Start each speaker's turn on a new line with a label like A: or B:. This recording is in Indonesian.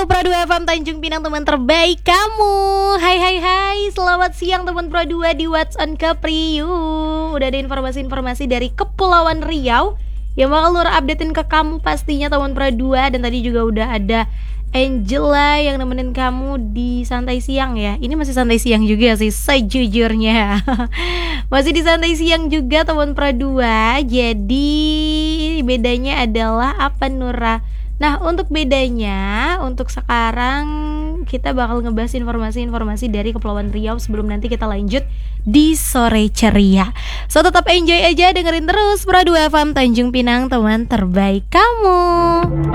A: Pro 2 FM Tanjung Pinang, teman terbaik kamu. Hai, selamat siang teman Pro 2 di What's on Kepriu. Udah ada informasi-informasi dari Kepulauan Riau yang bakal Nur updatein ke kamu pastinya teman Pro 2. Dan tadi juga udah ada Angela yang nemenin kamu di santai siang ya. Ini masih santai siang juga sih sejujurnya. Masih di santai siang juga teman Pro 2. Jadi bedanya adalah apa Nura? Nah, untuk bedanya, untuk sekarang kita bakal ngebahas informasi-informasi dari Kepulauan Riau sebelum nanti kita lanjut di sore ceria. So, tetap enjoy aja, dengerin terus Pro 2 FM Tanjung Pinang, teman terbaik kamu.